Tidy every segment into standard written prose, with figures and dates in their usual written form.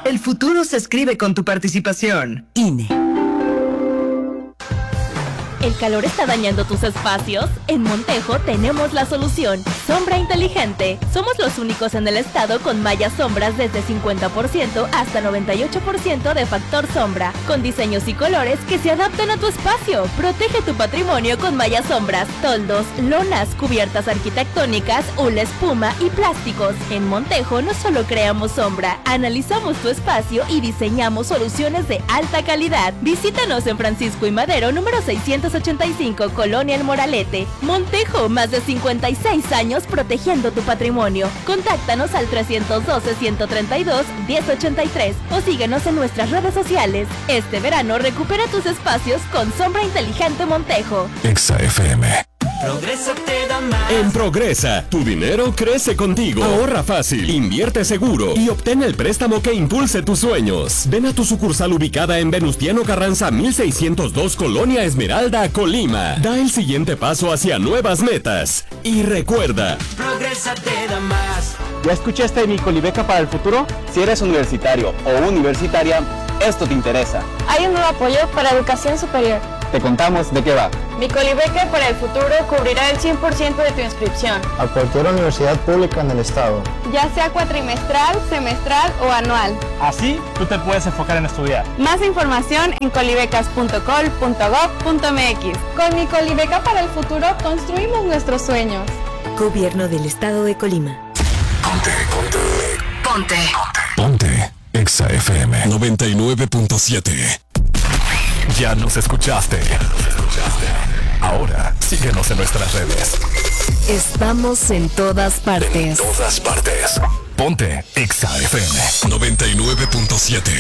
El futuro se escribe con tu participación. INE. ¿El calor está dañando tus espacios? En Montejo tenemos la solución. Sombra inteligente. Somos los únicos en el estado con mallas sombras desde 50% hasta 98% de factor sombra, con diseños y colores que se adaptan a tu espacio. Protege tu patrimonio con mallas sombras, toldos, lonas, cubiertas arquitectónicas, hula espuma y plásticos. En Montejo no solo creamos sombra, analizamos tu espacio y diseñamos soluciones de alta calidad. Visítanos en Francisco y Madero, número 685, Colonia El Moralete. Montejo, más de 56 años protegiendo tu patrimonio. Contáctanos al 312-132-1083 o síguenos en nuestras redes sociales. Este verano recupera tus espacios con Sombra Inteligente Montejo. Exa FM. Progresa te da más. En Progresa, tu dinero crece contigo. Ahorra fácil, invierte seguro y obtén el préstamo que impulse tus sueños. Ven a tu sucursal ubicada en Venustiano Carranza 1602, Colonia Esmeralda, Colima. Da el siguiente paso hacia nuevas metas. Y recuerda, Progresa te da más. ¿Ya escuchaste de mi Colibeca para el futuro? Si eres universitario o universitaria, esto te interesa. Hay un nuevo apoyo para educación superior. Te contamos de qué va. Mi Colibeca para el futuro cubrirá el 100% de tu inscripción a cualquier universidad pública en el estado, ya sea cuatrimestral, semestral o anual. Así, tú te puedes enfocar en estudiar. Más información en colibecas.col.gov.mx. Con Mi Colibeca para el futuro construimos nuestros sueños. Gobierno del Estado de Colima. ponte. Exa FM 99.7. Ya nos escuchaste. Ahora, síguenos en nuestras redes. Estamos en todas partes. Ponte Exa FM 99.7.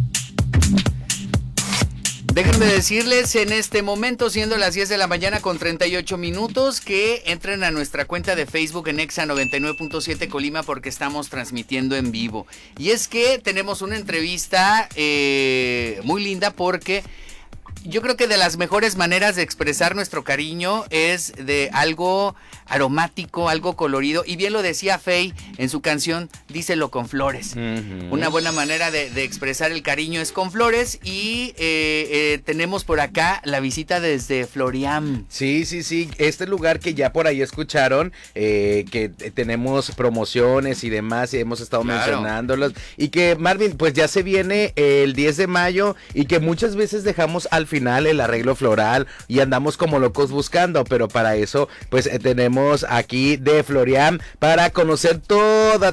Déjenme decirles en este momento, siendo las 10 de la mañana con 38 minutos, que entren a nuestra cuenta de Facebook en Exa 99.7 Colima porque estamos transmitiendo en vivo. Y es que tenemos una entrevista muy linda porque yo creo que de las mejores maneras de expresar nuestro cariño es de algo aromático, algo colorido. Y bien lo decía Fey en su canción, díselo con flores. Una buena manera de expresar el cariño es con flores. Y tenemos por acá la visita desde Floriam. Sí, este lugar que ya por ahí escucharon, que tenemos promociones y demás, y hemos estado mencionándolos. Y que Marvin, pues ya se viene el 10 de mayo y que muchas veces dejamos al final el arreglo floral y andamos como locos buscando, pero para eso pues tenemos aquí de Floriam para conocer toda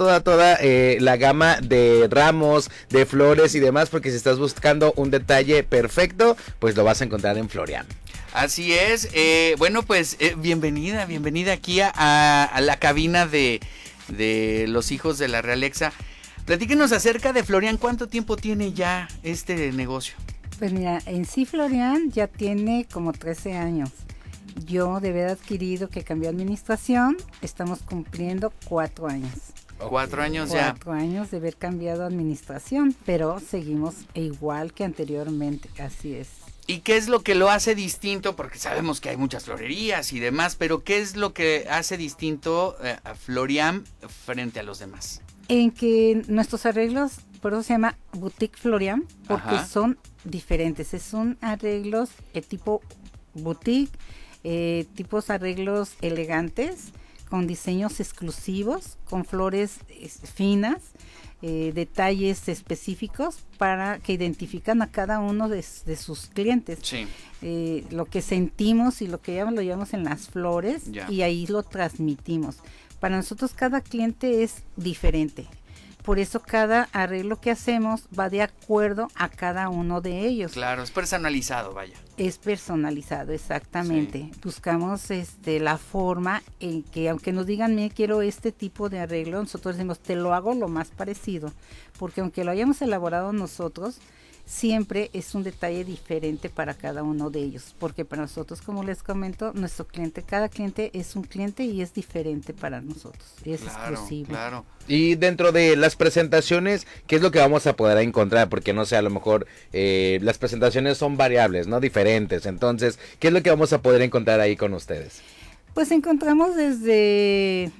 la gama de ramos, de flores y demás, porque si estás buscando un detalle perfecto, pues lo vas a encontrar en Floriam. Así es, bueno pues bienvenida aquí a la cabina de los hijos de la Realexa. Platíquenos acerca de Floriam, ¿cuánto tiempo tiene ya este negocio? Pues mira, en sí Floriam ya tiene como 13 años. Yo de haber adquirido que cambié administración, estamos cumpliendo 4 años. 4 años ya. 4 años de haber cambiado administración, pero seguimos igual que anteriormente, así es. ¿Y qué es lo que lo hace distinto? Porque sabemos que hay muchas florerías y demás, pero ¿qué es lo que hace distinto a Floriam frente a los demás? En que nuestros arreglos, por eso se llama Boutique Floriam, porque son diferentes. Son arreglos tipo boutique, tipos arreglos elegantes, con diseños exclusivos, con flores finas, detalles específicos para que identifican a cada uno de sus clientes. Sí. Lo que sentimos y lo que lo llevamos en las flores y ahí lo transmitimos. Para nosotros cada cliente es diferente. Por eso cada arreglo que hacemos va de acuerdo a cada uno de ellos. Claro, es personalizado, vaya. Es personalizado, exactamente. Sí. Buscamos la forma en que, aunque nos digan, mira, quiero este tipo de arreglo, nosotros decimos, te lo hago lo más parecido. Porque aunque lo hayamos elaborado nosotros, siempre es un detalle diferente para cada uno de ellos, porque para nosotros, como les comento, nuestro cliente, cada cliente es un cliente y es diferente para nosotros, es exclusivo. Claro. Y dentro de las presentaciones, ¿qué es lo que vamos a poder encontrar? Porque no sé, a lo mejor las presentaciones son variables, ¿no? Diferentes. Entonces, ¿qué es lo que vamos a poder encontrar ahí con ustedes? Pues encontramos desde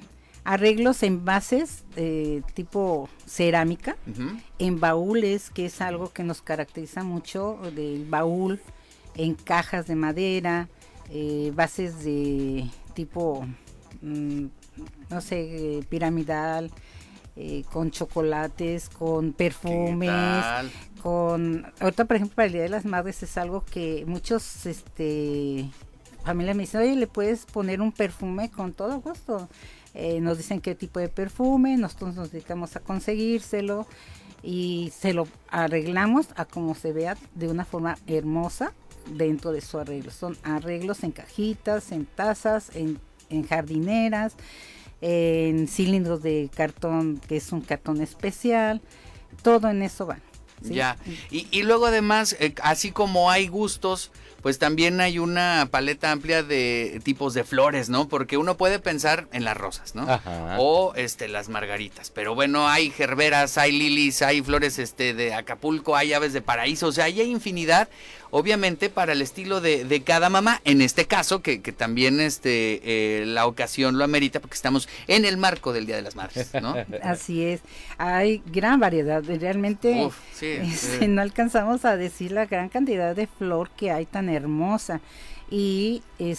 arreglos en bases tipo cerámica, en baúles, que es algo que nos caracteriza mucho, del baúl, en cajas de madera, bases de tipo, no sé, piramidal, con chocolates, con perfumes, ahorita por ejemplo para el Día de las Madres es algo que muchos familias me dicen, oye, ¿le puedes poner un perfume? Con todo gusto. Nos dicen qué tipo de perfume, nosotros nos dedicamos a conseguírselo y se lo arreglamos a como se vea de una forma hermosa dentro de su arreglo. Son arreglos en cajitas, en tazas, en jardineras, en cilindros de cartón, que es un cartón especial, todo en eso va. ¿Sí? Ya, y luego además, así como hay gustos, pues también hay una paleta amplia de tipos de flores, ¿no? Porque uno puede pensar en las rosas, ¿no? Ajá. O las margaritas, pero bueno, hay gerberas, hay lilies, hay flores de Acapulco, hay aves de paraíso, o sea, hay infinidad, obviamente para el estilo de cada mamá, en este caso, que también la ocasión lo amerita, porque estamos en el marco del Día de las Madres, ¿no? Así es, hay gran variedad, realmente no alcanzamos a decir la gran cantidad de flor que hay tan hermosa, y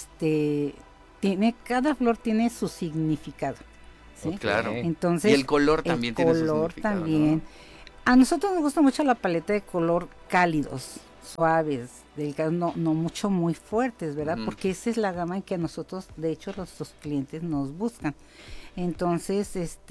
cada flor tiene su significado, ¿sí? Oh, claro. Entonces, y el color también tiene su significado. También. ¿No? A nosotros nos gusta mucho la paleta de color cálidos, suaves, delicados, no mucho muy fuertes, ¿verdad? Porque esa es la gama en que a nosotros, de hecho, nuestros clientes nos buscan. Entonces,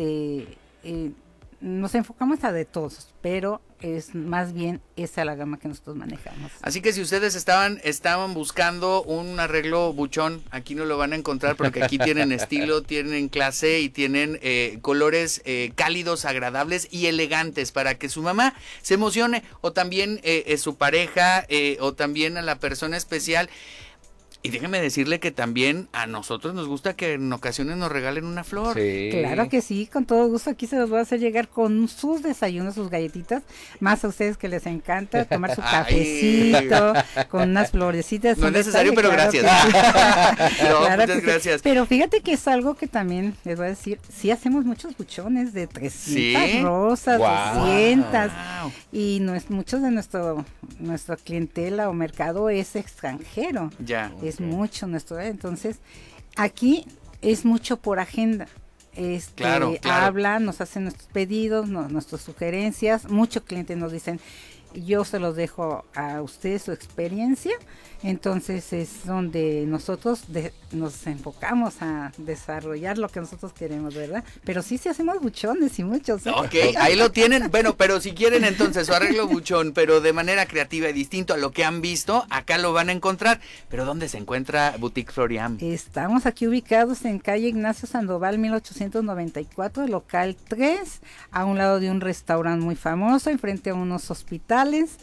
nos enfocamos a de todos, pero es más bien esa la gama que nosotros manejamos. Así que si ustedes estaban buscando un arreglo buchón, aquí no lo van a encontrar, porque aquí tienen estilo, tienen clase y tienen colores cálidos, agradables y elegantes para que su mamá se emocione, o también su pareja, o también a la persona especial. Y déjeme decirle que también a nosotros nos gusta que en ocasiones nos regalen una flor. Sí. Claro que sí, con todo gusto. Aquí se los voy a hacer llegar con sus desayunos, sus galletitas. Más a ustedes que les encanta tomar su cafecito con unas florecitas. No es necesario, pero claro gracias. Muchas gracias. Pero fíjate que es algo que también les voy a decir. Sí hacemos muchos buchones de 300 rosas, 200. Y muchos de nuestra clientela o mercado es extranjero. Ya. Es mucho nuestro, entonces aquí es mucho por agenda. Claro. Hablan, nos hacen nuestros pedidos, nuestras sugerencias. Muchos clientes nos dicen, yo se los dejo a ustedes su experiencia. Entonces es donde nosotros nos enfocamos a desarrollar lo que nosotros queremos, ¿verdad? Pero sí hacemos buchones y muchos. Ok, ahí lo tienen. Bueno, pero si quieren entonces su arreglo buchón, pero de manera creativa y distinto a lo que han visto, acá lo van a encontrar. Pero ¿dónde se encuentra Boutique Floriam? Estamos aquí ubicados en calle Ignacio Sandoval 1894, local 3, a un lado de un restaurante muy famoso, enfrente a unos hospitales.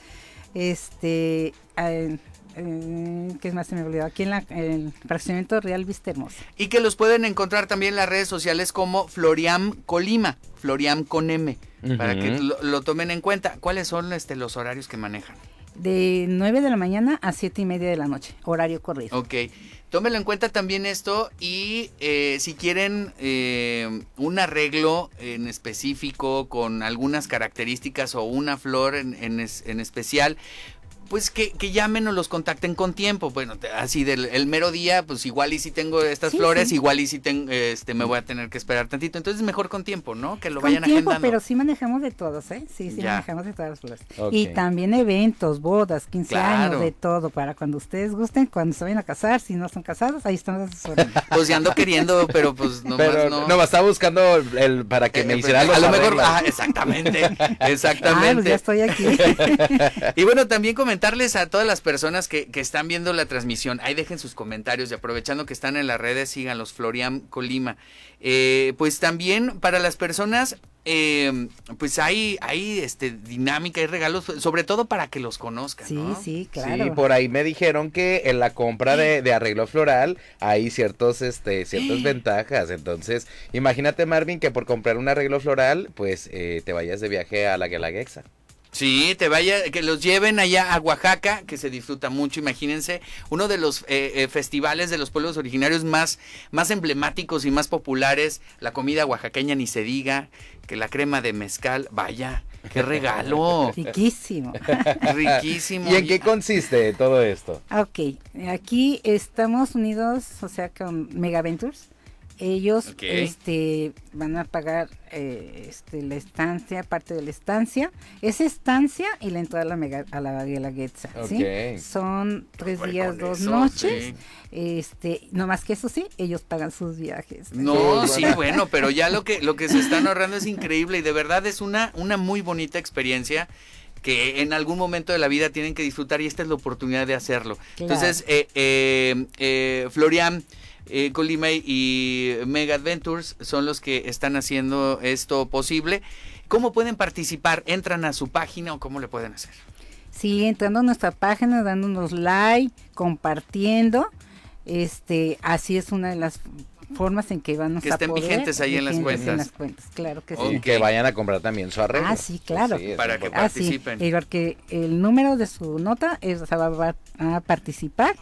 ¿Qué más se me olvidó? Aquí en el fraccionamiento Real Vista Hermosa. Y que los pueden encontrar también en las redes sociales como Floriam Colima, Floriam con M, para que lo tomen en cuenta. ¿Cuáles son los horarios que manejan? De 9 de la mañana a 7:30 de la noche, horario corrido. Ok, tómenlo en cuenta también esto, y si quieren un arreglo en específico con algunas características o una flor en especial, pues que llamen o los contacten con tiempo. Bueno, así el mero día, pues igual y si tengo estas flores, igual y si me voy a tener que esperar tantito. Entonces mejor con tiempo, ¿no? Que lo vayan agendando. Pero sí manejamos de todos, ¿eh? Sí, manejamos de todas las flores. Okay. Y también eventos, bodas, 15 años, de todo, para cuando ustedes gusten, cuando se vayan a casar, si no son casados, ahí estamos asesorando. Pues ya ando queriendo, pero pues no. No, estaba buscando para que me hicieran los arreglos. A lo mejor, exactamente. Pues ya estoy aquí. Y bueno, también comentarles a todas las personas que están viendo la transmisión, ahí dejen sus comentarios, y aprovechando que están en las redes, síganlos, Floriam Colima. Pues también para las personas, pues hay dinámica y regalos, sobre todo para que los conozcan, ¿no? Sí, claro. Sí, por ahí me dijeron que en la compra de arreglo floral hay ciertas ventajas. Entonces, imagínate, Marvin, que por comprar un arreglo floral, pues te vayas de viaje a la Guelaguetza. Sí, que los lleven allá a Oaxaca, que se disfruta mucho, imagínense, uno de los festivales de los pueblos originarios más emblemáticos y más populares, la comida oaxaqueña ni se diga, que la crema de mezcal, vaya, qué regalo. Riquísimo. Riquísimo. ¿Y en qué consiste todo esto? Ok, aquí estamos unidos, o sea, con Mega Ventures. Ellos van a pagar la estancia, parte de la estancia. Es estancia y la entrada a la Guelaguetza, ¿sí? Son 3 días, 2 noches. Sí. No más que eso sí, ellos pagan sus viajes. No, sí, bueno, pero ya lo que se están ahorrando es increíble y de verdad es una muy bonita experiencia que en algún momento de la vida tienen que disfrutar y esta es la oportunidad de hacerlo. Claro. Entonces, Floriam Colima y Mega Adventures son los que están haciendo esto posible. ¿Cómo pueden participar? ¿Entran a su página o cómo le pueden hacer? Sí, entrando a nuestra página, dándonos like, compartiendo. Así es una de las formas en que van a poder. Que estén vigentes ahí en las cuentas. En las cuentas, claro que sí. Y que vayan a comprar también su arreglo. Ah, sí, claro. Sí, para que participen. Sí. Igual que el número de su nota va a participar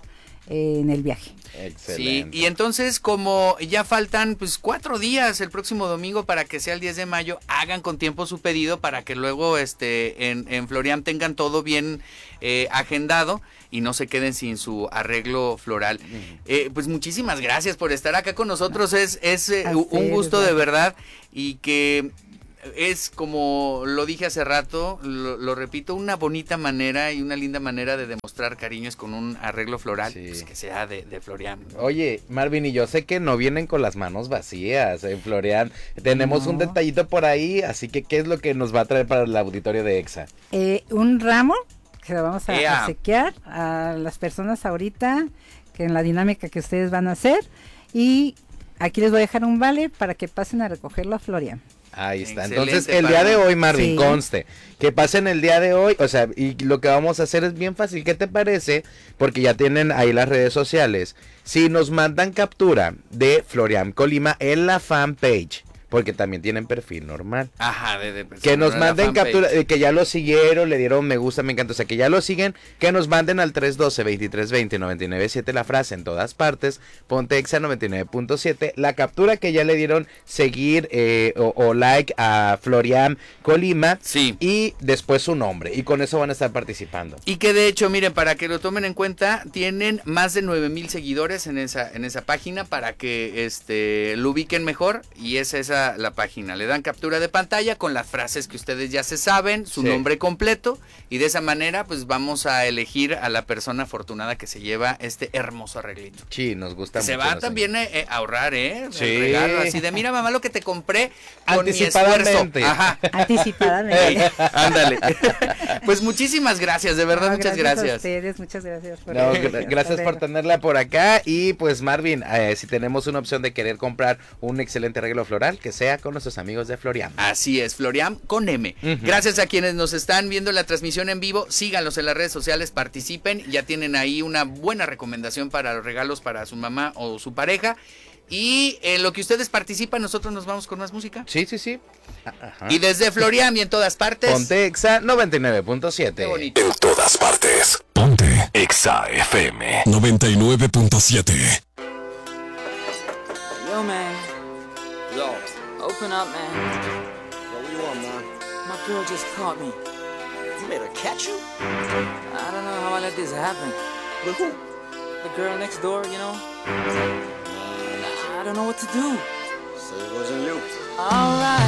en el viaje. Excelente. Sí, y entonces como ya faltan 4 días el próximo domingo para que sea el 10 de mayo, hagan con tiempo su pedido para que luego en Floriam tengan todo bien agendado y no se queden sin su arreglo floral. Pues muchísimas gracias por estar acá con nosotros, es un gusto de verdad y que es como lo dije hace rato, lo repito, una bonita manera y una linda manera de demostrar cariños con un arreglo floral, pues que sea de Floriam. Oye, Marvin, y yo sé que no vienen con las manos vacías en Floriam. Tenemos un detallito por ahí, así que ¿qué es lo que nos va a traer para el auditorio de EXA? Un ramo que lo vamos a obsequiar a las personas ahorita, que en la dinámica que ustedes van a hacer, y aquí les voy a dejar un vale para que pasen a recogerlo a Floriam. Ahí está. Entonces, el día de hoy, Marvin, conste, que pasen el día de hoy, o sea, y lo que vamos a hacer es bien fácil. ¿Qué te parece? Porque ya tienen ahí las redes sociales. Si nos mandan captura de Floriam Colima en la fanpage, porque también tienen perfil normal. Ajá, que nos manden captura, que ya lo siguieron, le dieron me gusta, me encanta, o sea, que ya lo siguen, que nos manden al 312-2320-997 la frase en todas partes, ponte EXA 99.7, la captura que ya le dieron seguir o like a Floriam Colima, y después su nombre, y con eso van a estar participando. Y que de hecho, miren, para que lo tomen en cuenta, tienen más de 9,000 seguidores en esa página para que lo ubiquen mejor, y esa es la página, le dan captura de pantalla con las frases que ustedes ya se saben, su nombre completo, y de esa manera pues vamos a elegir a la persona afortunada que se lleva este hermoso arreglito. Sí, nos gusta se mucho. Se va también a ahorrar, el regalo, así de mira mamá lo que te compré con anticipadamente. Mi esfuerzo. Ajá. Anticipadamente. Ándale. Pues muchísimas gracias, de verdad, muchas gracias. A ustedes, muchas gracias. Gracias por tenerla por acá, y pues Marvin, si tenemos una opción de querer comprar un excelente arreglo floral, que sea con nuestros amigos de Floriam. Así es, Floriam con M. Gracias a quienes nos están viendo la transmisión en vivo, síganlos en las redes sociales, participen, ya tienen ahí una buena recomendación para los regalos para su mamá o su pareja. Y en lo que ustedes participan, nosotros nos vamos con más música. Sí. Ajá. Y desde Floriam y en todas partes, ponte EXA 99.7. Qué bonito. En todas partes, ponte EXA FM 99.7. Yo, man. Yo. Open up, man. What do you want, man? My girl just caught me. You made her catch you? I don't know how I let this happen. With who? The girl next door, you know? I don't know what to do. So it wasn't you. Alright.